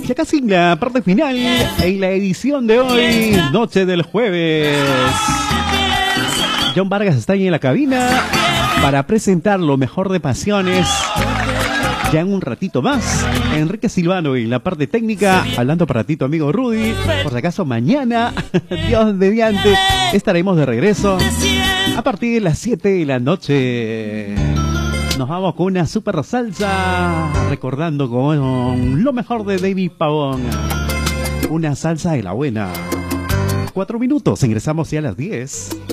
Ya casi en la parte final, en la edición de hoy, noche del jueves. John Vargas está ahí en la cabina para presentar lo mejor de Pasiones. Ya en un ratito más, Enrique Silvano en la parte técnica, hablando para ti tu amigo Rudy. Por si acaso mañana, Dios mediante, estaremos de regreso a partir de las 7 de la noche. Nos vamos con una super salsa, recordando con lo mejor de David Pavón. Una salsa de la buena. 4 minutos, ingresamos ya a las 10.